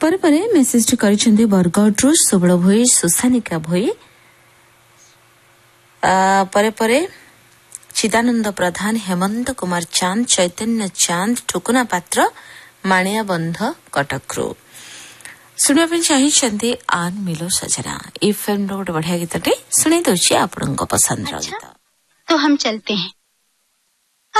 पर मेसेज करिसेंती बरगढ़ सुबल भोई सुसानिका भोई परे चिदानंद प्रधान हेमंत कुमार चांद चैतन्य चांद ठुकुना पात्र माणिया बंध कटकरू शुणा चाहिए आन मिलो सजना ये फिल्म गोटे बढ़िया गीतटे शुणी दौर आपण पसंद अच्छा, तो हम चलते हैं।